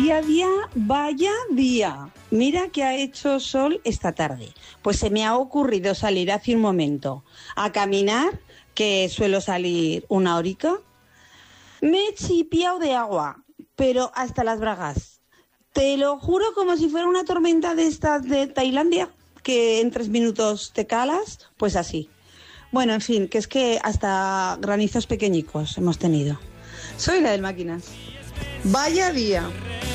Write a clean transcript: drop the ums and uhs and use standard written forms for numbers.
Vaya día. Mira que ha hecho sol esta tarde. Pues se me ha ocurrido salir hace un momento a caminar, que suelo salir una horica. Me he chipiado de agua, pero hasta las bragas. Te lo juro, como si fuera una tormenta de estas de Tailandia, que en 3 minutos te calas, pues así. Bueno, en fin, que es que hasta granizos pequeñicos hemos tenido. Soy la del Máquinas. Vaya día.